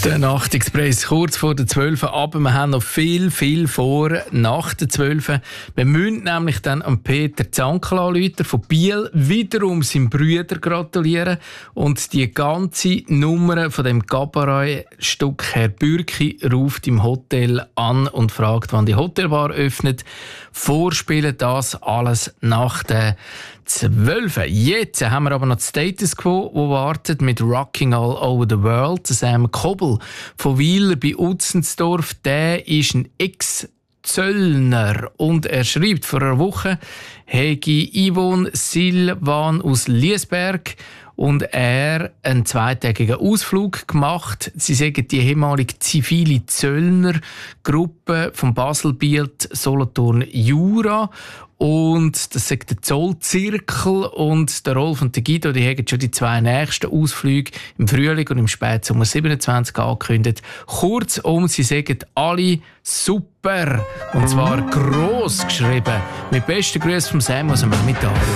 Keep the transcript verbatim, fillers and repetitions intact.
Der Nachtexpress kurz vor der zwölf Uhr, aber wir haben noch viel, viel vor nach der zwölf Uhr. Wir müssen nämlich dann an Peter Zankl anrufen von Biel, wiederum seinem Brüder gratulieren und die ganze Nummer von dem Cabaret-Stück Herr Bürki ruft im Hotel an und fragt, wann die Hotelbar öffnet. Vorspielen das alles nach der zwölf Uhr. Jetzt haben wir aber noch das Status Quo, wo wartet mit Rocking All Over the World. Sam Kobel von Wieler bei Utzensdorf, der ist ein Ex-Zöllner und er schreibt vor einer Woche, hege Yvonne Silvan aus Liesberg und er einen zweitägigen Ausflug gemacht. Sie sagen die ehemalige zivile Zöllnergruppe von Basel, Biel, Solothurn, Jura. Und das sagt der Zollzirkel und der Rolf und der Guido, die haben schon die zwei nächsten Ausflüge im Frühling und im Spätsommer siebenundzwanzig angekündigt. Kurzum, sie sagen alle super. Und zwar gross geschrieben. Mit besten Grüßen vom Sam aus dem Emmental.